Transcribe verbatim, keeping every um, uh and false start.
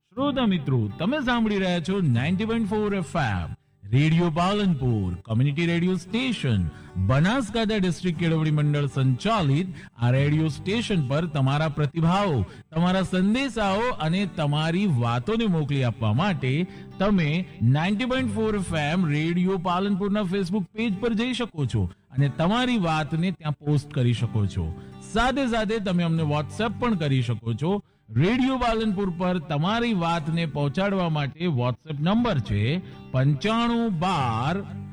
શ્રોતા મિત્રો, તમે સાંભળી રહ્યા છો ninety point four FM radio Palanpur community radio station Banaskantha district કેળવણી મંડળ સંચાલિત આ રેડિયો સ્ટેશન પર તમારા પ્રતિભાવો, તમારા સંદેશાઓ અને તમારી વાતોને મોકલી આપવા માટે તમે ninety point four FM radio પાલનપુરના Facebook page પર જઈ શકો છો અને તમારી વાતને ત્યાં પોસ્ટ કરી શકો છો. સાથે સાથે તમે અમને વોટ્સએપ પણ કરી શકો છો. રેડિયો પાલનપુર પર તમારી વાતને પહોંચાડવા માટે વોટ્સએપ નંબર છે પંચાણું બાર